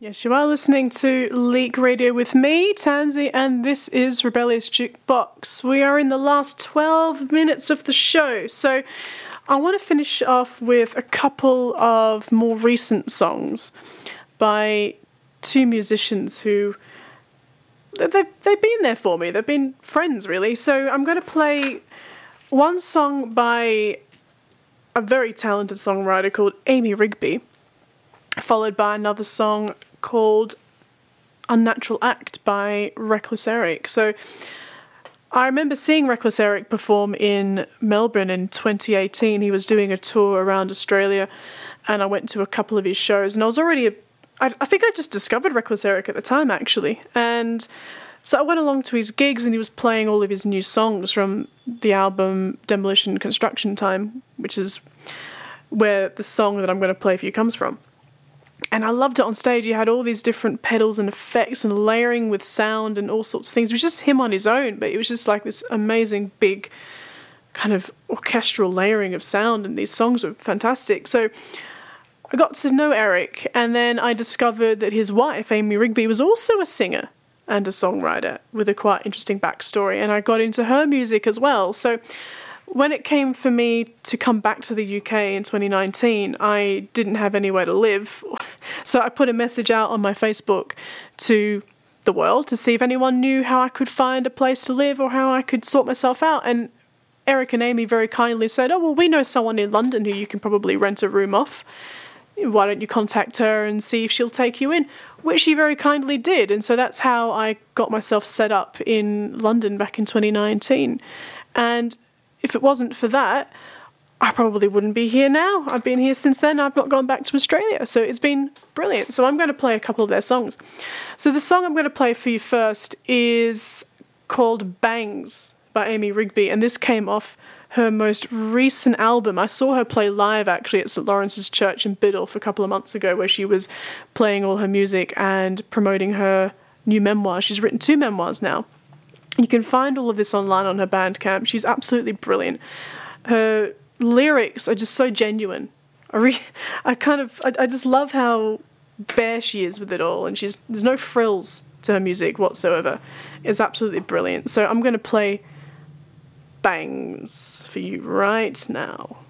Yes, you are listening to Leak Radio with me, Tansy, and this is Rebellious Jukebox. We are in the last 12 minutes of the show, so I want to finish off with a couple of more recent songs by two musicians who they've been there for me. They've been friends, really. So I'm going to play one song by a very talented songwriter called Amy Rigby, followed by another song called Unnatural Act by Reckless Eric. So I remember seeing Reckless Eric perform in Melbourne in 2018. He was doing a tour around Australia, and I went to a couple of his shows, and I was already I think I just discovered Reckless Eric at the time, actually. And so I went along to his gigs, and he was playing all of his new songs from the album Demolition Construction Time, which is where the song that I'm going to play for you comes from. And I loved it on stage. He had all these different pedals and effects and layering with sound and all sorts of things. It was just him on his own, but it was just like this amazing big kind of orchestral layering of sound, and these songs were fantastic. So I got to know Eric, and then I discovered that his wife, Amy Rigby, was also a singer and a songwriter with a quite interesting backstory, and I got into her music as well. So when it came for me to come back to the UK in 2019, I didn't have anywhere to live. So I put a message out on my Facebook to the world to see if anyone knew how I could find a place to live or how I could sort myself out. And Eric and Amy very kindly said, "Oh, well, we know someone in London who you can probably rent a room off. Why don't you contact her and see if she'll take you in?" Which she very kindly did. And so that's how I got myself set up in London back in 2019. And if it wasn't for that, I probably wouldn't be here now. I've been here since then. I've not gone back to Australia. So it's been brilliant. So I'm going to play a couple of their songs. So the song I'm going to play for you first is called Bangs by Amy Rigby. And this came off her most recent album. I saw her play live, actually, at St Lawrence's Church in Biddulph a couple of months ago, where she was playing all her music and promoting her new memoir. She's written 2 memoirs now. You can find all of this online on her Bandcamp. She's absolutely brilliant. Her lyrics are just so genuine. I just love how bare she is with it all, and there's no frills to her music whatsoever. It's absolutely brilliant. So I'm going to play Bangs for you right now.